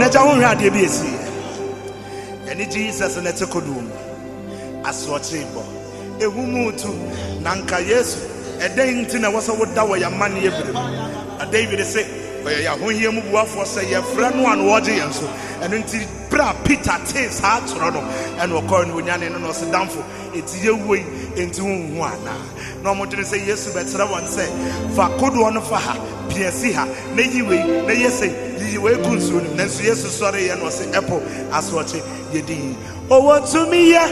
Meja won hwa de bi esi. Eni Jesus na tekodum. Asochebo. Ehumutu nanka Yesu. Eden nti na wasa woda wo ya mane ebere. David say, "Ya ho hie mu buafo say ye fra no an wo je yenso." Eno nti bra Peter tis ha toro no. Eno ko no nyane no se damfo. Eti ye woi enti hu ana. No mo dwene say Yesu betra won say, "Fa kodo no fa ha, piesi ha, na yiwe, na yese, yiwe kunsu no." Nanso Yesu sori ye no say, "Epo asoche ye di." Oh, what to me ya?